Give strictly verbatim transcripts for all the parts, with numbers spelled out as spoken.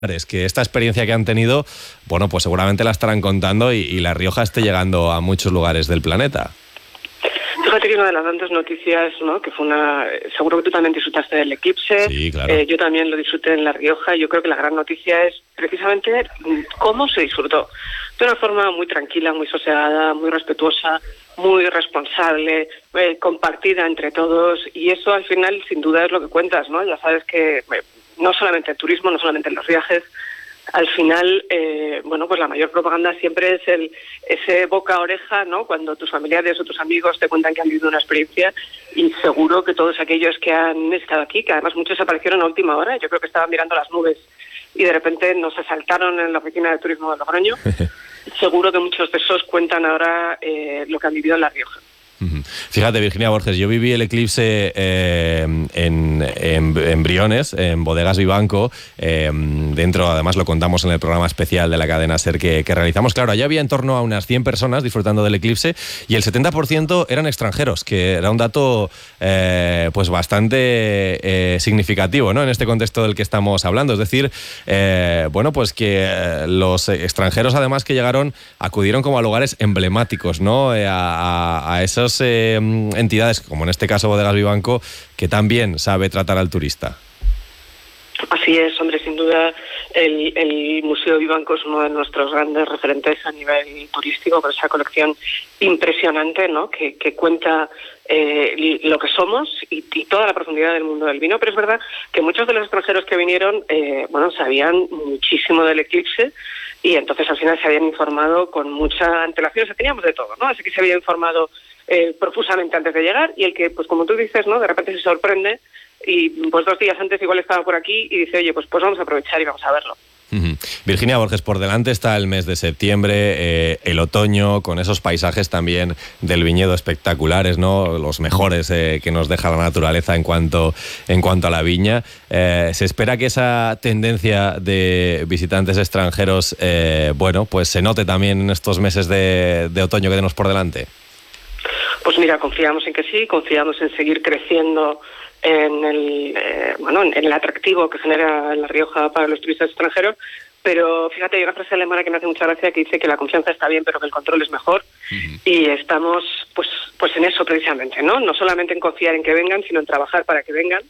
Es que esta experiencia que han tenido, bueno, pues seguramente la estarán contando y, y La Rioja esté llegando a muchos lugares del planeta. Fíjate que una de las grandes noticias, ¿no?, que fue una... Seguro que tú también disfrutaste del eclipse. Sí, claro. Eh, yo también lo disfruté en La Rioja. Yo creo que la gran noticia es precisamente cómo se disfrutó. De una forma muy tranquila, muy sosegada, muy respetuosa, muy responsable, eh, compartida entre todos. Y eso al final, sin duda, es lo que cuentas, ¿no? Ya sabes que eh, no solamente en turismo, no solamente en los viajes, al final, eh, bueno, pues la mayor propaganda siempre es el ese boca a oreja, ¿no? Cuando tus familiares o tus amigos te cuentan que han vivido una experiencia, y seguro que todos aquellos que han estado aquí, que además muchos aparecieron a última hora, yo creo que estaban mirando las nubes y de repente nos asaltaron en la oficina de turismo de Logroño, seguro que muchos de esos cuentan ahora eh, lo que han vivido en La Rioja. Fíjate, Virginia Borges, yo viví el eclipse eh, en, en, en Briones, en Bodegas Vivanco, eh, dentro, además lo contamos en el programa especial de la cadena SER que, que realizamos. Claro, allá había en torno a unas cien personas disfrutando del eclipse y el setenta por ciento eran extranjeros, que era un dato eh, pues bastante eh, significativo, ¿no?, en este contexto del que estamos hablando. Es decir, eh, bueno, pues que los extranjeros, además, que llegaron, acudieron como a lugares emblemáticos, ¿no?, eh, a, a esos Eh, entidades, como en este caso Bodegas Vivanco, que también sabe tratar al turista. Así es, hombre, sin duda el, el Museo Vivanco es uno de nuestros grandes referentes a nivel turístico, con esa colección impresionante, ¿no?, que, que cuenta eh, lo que somos y, y toda la profundidad del mundo del vino. Pero es verdad que muchos de los extranjeros que vinieron, eh, bueno, sabían muchísimo del eclipse y entonces al final se habían informado con mucha antelación. O sea, teníamos de todo, ¿no? Así que se había informado Eh, profusamente antes de llegar, y el que, pues como tú dices, ¿no?, de repente se sorprende y pues dos días antes igual estaba por aquí y dice, oye, pues pues vamos a aprovechar y vamos a verlo. Uh-huh. Virginia Borges, por delante está el mes de septiembre, eh, el otoño, con esos paisajes también del viñedo espectaculares, ¿no?, los mejores eh, que nos deja la naturaleza en cuanto, en cuanto a la viña. Eh, se espera que esa tendencia de visitantes extranjeros, eh, bueno, pues se note también en estos meses de, de otoño que tenemos por delante. Pues mira, confiamos en que sí, confiamos en seguir creciendo en el eh, bueno en el atractivo que genera La Rioja para los turistas extranjeros, pero fíjate, hay una frase alemana que me hace mucha gracia que dice que la confianza está bien, pero que el control es mejor. Uh-huh. Y estamos pues pues en eso precisamente, ¿no? No solamente en confiar en que vengan, sino en trabajar para que vengan.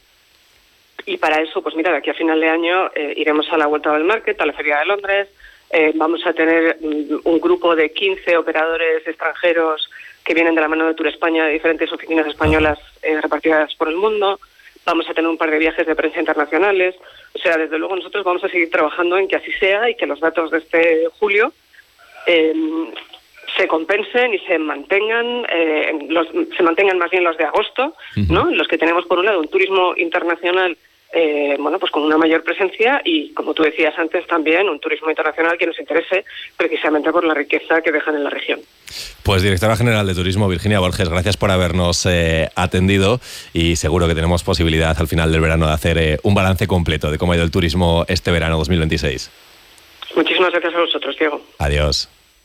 Y para eso, pues mira, de aquí a final de año eh, iremos a la Vuelta del Market, a la Feria de Londres, eh, vamos a tener um, un grupo de quince operadores extranjeros que vienen de la mano de Tour España, de diferentes oficinas españolas eh, repartidas por el mundo. Vamos a tener un par de viajes de prensa internacionales. O sea, desde luego nosotros vamos a seguir trabajando en que así sea y que los datos de este julio eh, se compensen y se mantengan, eh, los, se mantengan más bien los de agosto, uh-huh. ¿no?, los que tenemos por un lado un turismo internacional Eh, bueno, pues con una mayor presencia y, como tú decías antes, también un turismo internacional que nos interese precisamente por la riqueza que dejan en la región. Pues directora general de Turismo, Virginia Borges, gracias por habernos eh, atendido y seguro que tenemos posibilidad al final del verano de hacer eh, un balance completo de cómo ha ido el turismo este verano dos mil veintiséis. Muchísimas gracias a vosotros, Diego. Adiós.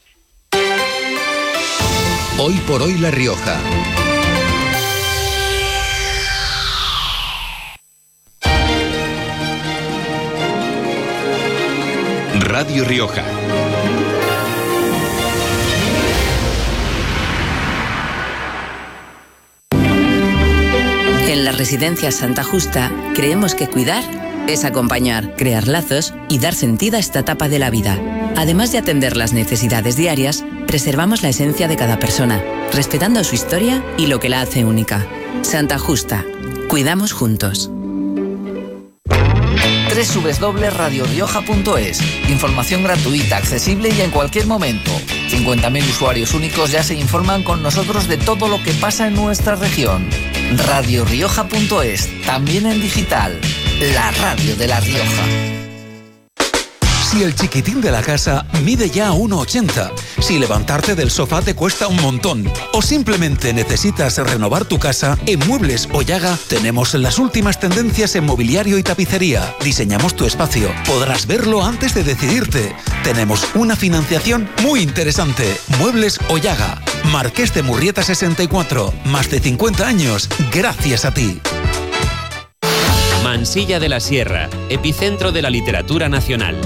Hoy por hoy La Rioja. Radio Rioja. En la Residencia Santa Justa creemos que cuidar es acompañar, crear lazos y dar sentido a esta etapa de la vida. Además de atender las necesidades diarias, preservamos la esencia de cada persona, respetando su historia y lo que la hace única. Santa Justa. Cuidamos juntos. doble u doble u doble punto radio rioja punto es. Información gratuita, accesible y en cualquier momento. cincuenta mil usuarios únicos ya se informan con nosotros de todo lo que pasa en nuestra región. radio rioja punto es, también en digital. La radio de La Rioja. Si el chiquitín de la casa mide ya uno ochenta, si levantarte del sofá te cuesta un montón o simplemente necesitas renovar tu casa, en Muebles Oyaga tenemos las últimas tendencias en mobiliario y tapicería. Diseñamos tu espacio, podrás verlo antes de decidirte. Tenemos una financiación muy interesante. Muebles Oyaga, Marqués de Murrieta sesenta y cuatro, más de cincuenta años gracias a ti. Mansilla de la Sierra, epicentro de la literatura nacional.